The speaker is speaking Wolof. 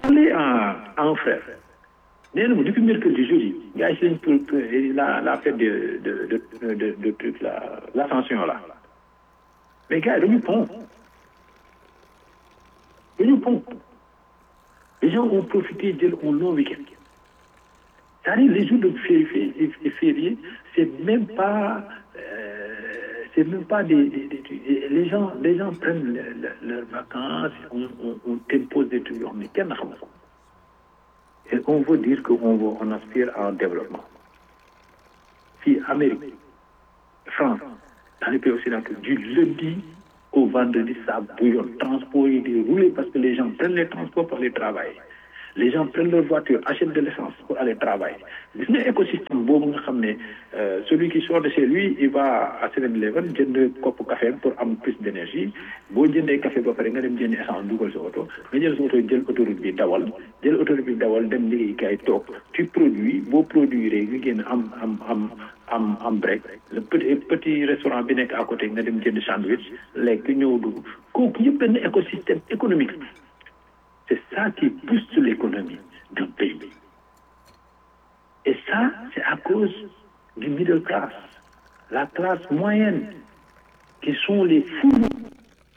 parlé à un frère. Depuis mercredi, jeudi, il y a essayé pour la fête de truc là, l'ascension là. Mais gars, dañu pont. Les gens ont profité de un long week-end. C'est-à-dire les jours de férié, c'est même pas les gens prennent leurs vacances, on t'impose des trucs, mais kenn xamul ko. Et on veut dire qu'on aspire à un développement. Si Amérique, France, dans les pays occidentaux, du lundi au vendredi, ça bouillonne. Transport est roulé parce que les gens prennent les transports pour aller travailler. Les gens prennent leur voiture, achètent de l'essence pour aller travailler. C'est un écosystème beau, celui qui sort de chez lui, il va à 7-Eleven, jënd kopp café pour avoir plus d'énergie. Boo jëndee café ba pare nga dem jënd essence dugal sa oto, nga jël sa oto jël autoroute bi dawal dem liggéeykaay toog. Tu produis, boo produire nga génn am break. Le petit restaurant bi nekk à côté nga dem jënd sandwich, lekk ñëw dugg. Kooku yëpp benn écosystème économique. C'est ça qui booste l'économie d'un pays. Et ça, c'est à cause du middle class, la classe moyenne, qui sont les fous